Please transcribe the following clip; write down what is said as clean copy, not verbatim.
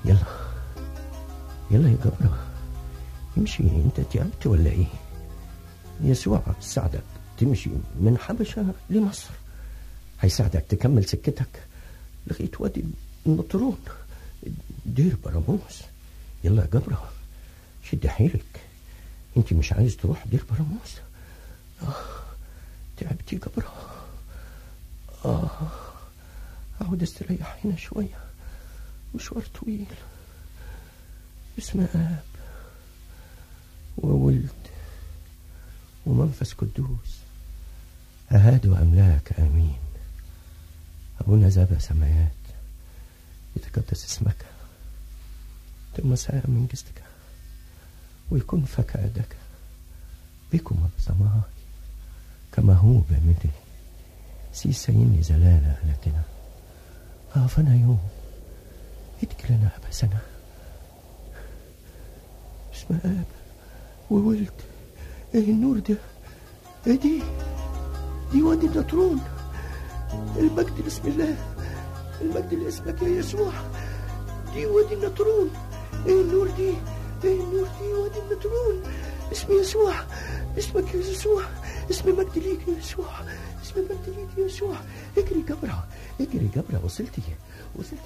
يلا يلا يا جبرة، امشي، انت تعبت ولا ايه؟ يسوع ساعدك تمشي من حبشة لمصر، هيساعدك تكمل سكتك لغاية وادي النطرون، دير براموس. يلا يا جبرة شد حيلك، انت مش عايز تروح دير براموس؟ تعبت يا جبرة. اقعد استريح هنا شوية، مشوار طويل. باسم آب وولد ومنفس قدوس أهاد وأملاك آمين. أبونا ذا سمايات، يتقدس اسمك، تمسح من جسدك، ويكون فك يدك بكم بسماي كما هو بمثل سيسين زلال أهلتنا. غافنا يوم ادك لنا أبسنا. باسم آب وولد. ايه النور ده؟ ايه دي وادي النطرون. المجد لاسم الله، المجد لاسمك يا يسوع. دي وادي النطرون. ايه النور دي؟ ايه النور دي؟ وادي النطرون. اسم يسوع، اسمك يا يسوع، اسم مجد ليك يا يسوع، اسم مجد ليك يا يسوع. اجري جبرة، اجري جبرة، وصلتي